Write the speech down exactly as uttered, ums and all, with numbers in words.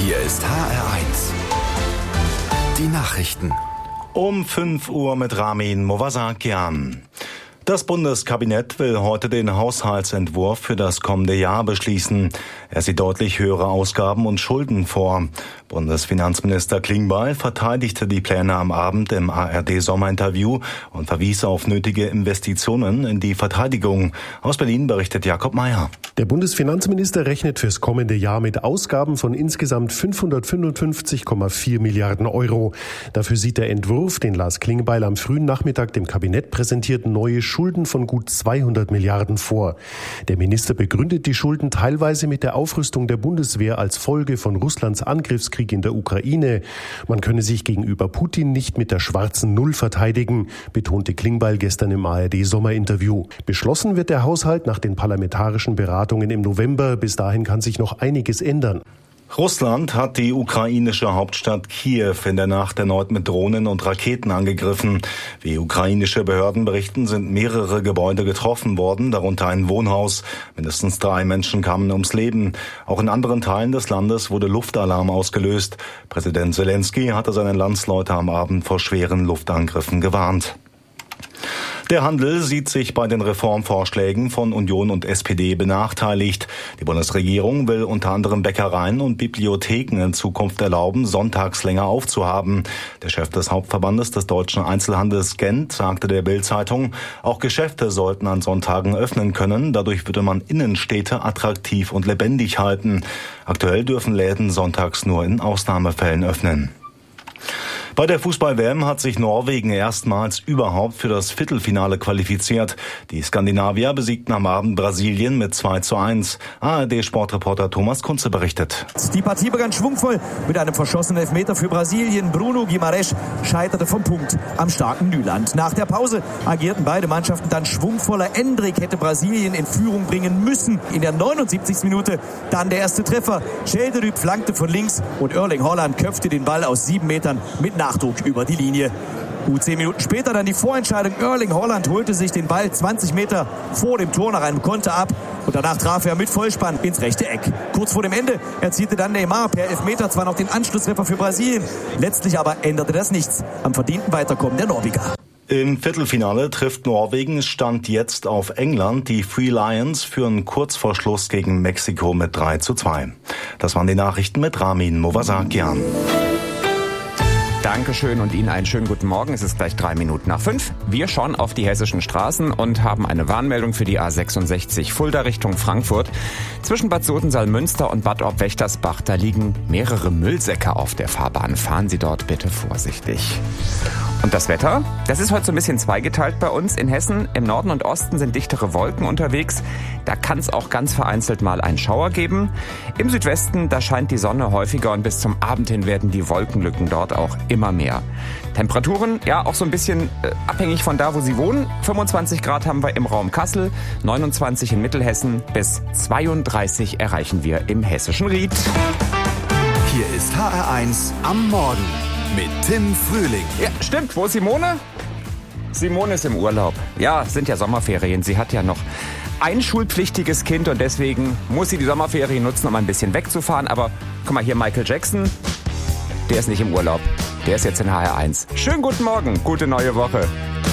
Hier ist H R eins. Die Nachrichten. Um fünf Uhr mit Ramin Movasakian. Das Bundeskabinett will heute den Haushaltsentwurf für das kommende Jahr beschließen. Er sieht deutlich höhere Ausgaben und Schulden vor. Bundesfinanzminister Klingbeil verteidigte die Pläne am Abend im A R D-Sommerinterview und verwies auf nötige Investitionen in die Verteidigung. Aus Berlin berichtet Jakob Mayer. Der Bundesfinanzminister rechnet fürs kommende Jahr mit Ausgaben von insgesamt fünfhundertfünfundfünfzig Komma vier Milliarden Euro. Dafür sieht der Entwurf, den Lars Klingbeil am frühen Nachmittag dem Kabinett präsentiert, neue Schulden von gut zweihundert Milliarden vor. Der Minister begründet die Schulden teilweise mit der Aufrüstung der Bundeswehr als Folge von Russlands Angriffskrieg in der Ukraine. Man könne sich gegenüber Putin nicht mit der schwarzen Null verteidigen, betonte Klingbeil gestern im A R D-Sommerinterview. Beschlossen wird der Haushalt nach den parlamentarischen Beratungen im November. Bis dahin kann sich noch einiges ändern. Russland hat die ukrainische Hauptstadt Kiew in der Nacht erneut mit Drohnen und Raketen angegriffen. Wie ukrainische Behörden berichten, sind mehrere Gebäude getroffen worden, darunter ein Wohnhaus. Mindestens drei Menschen kamen ums Leben. Auch in anderen Teilen des Landes wurde Luftalarm ausgelöst. Präsident Zelensky hatte seine Landsleute am Abend vor schweren Luftangriffen gewarnt. Der Handel sieht sich bei den Reformvorschlägen von Union und S P D benachteiligt. Die Bundesregierung will unter anderem Bäckereien und Bibliotheken in Zukunft erlauben, sonntags länger aufzuhaben. Der Chef des Hauptverbandes des deutschen Einzelhandels Gent sagte der Bild-Zeitung, auch Geschäfte sollten an Sonntagen öffnen können. Dadurch würde man Innenstädte attraktiv und lebendig halten. Aktuell dürfen Läden sonntags nur in Ausnahmefällen öffnen. Bei der Fußball-W M hat sich Norwegen erstmals überhaupt für das Viertelfinale qualifiziert. Die Skandinavier besiegten am Abend Brasilien mit zwei zu eins. A R D-Sportreporter Thomas Kunze berichtet. Die Partie begann schwungvoll mit einem verschossenen Elfmeter für Brasilien. Bruno Guimarães scheiterte vom Punkt am starken Nyland. Nach der Pause agierten beide Mannschaften dann schwungvoller. Endrick hätte Brasilien in Führung bringen müssen. In der neunundsiebzigsten Minute dann der erste Treffer. Schjelderup flankte von links und Erling Haaland köpfte den Ball aus sieben Metern mit Nachdruck über die Linie. Gut zehn Minuten später dann die Vorentscheidung. Erling Haaland holte sich den Ball zwanzig Meter vor dem Tor nach einem Konter ab und danach traf er mit Vollspann ins rechte Eck. Kurz vor dem Ende erzielte dann Neymar per Elfmeter zwar noch den Anschlusstreffer für Brasilien, letztlich aber änderte das nichts am verdienten Weiterkommen der Norweger. Im Viertelfinale trifft Norwegen Stand jetzt auf England. Die Three Lions führen kurz vor Schluss gegen Mexiko mit drei zu zwei. Das waren die Nachrichten mit Ramin Movasakian. Dankeschön und Ihnen einen schönen guten Morgen. Es ist gleich drei Minuten nach fünf. Wir schauen auf die hessischen Straßen und haben eine Warnmeldung für die A sechsundsechzig Fulda Richtung Frankfurt. Zwischen Bad Sodensaal-Münster und Bad Orb-Wächtersbach, da liegen mehrere Müllsäcke auf der Fahrbahn. Fahren Sie dort bitte vorsichtig. Und das Wetter? Das ist heute so ein bisschen zweigeteilt bei uns. In Hessen, im Norden und Osten sind dichtere Wolken unterwegs. Da kann es auch ganz vereinzelt mal einen Schauer geben. Im Südwesten, da scheint die Sonne häufiger und bis zum Abend hin werden die Wolkenlücken dort auch immer mehr. Temperaturen, ja, auch so ein bisschen äh, abhängig von da, wo Sie wohnen. fünfundzwanzig Grad haben wir im Raum Kassel, neunundzwanzig in Mittelhessen, bis zweiunddreißig erreichen wir im hessischen Ried. Hier ist H R eins am Morgen mit Tim Frühling. Ja, stimmt. Wo ist Simone? Simone ist im Urlaub. Ja, sind ja Sommerferien. Sie hat ja noch ein schulpflichtiges Kind und deswegen muss sie die Sommerferien nutzen, um ein bisschen wegzufahren. Aber guck mal hier, Michael Jackson, der ist nicht im Urlaub. Der ist jetzt in H R eins. Schönen guten Morgen, gute neue Woche.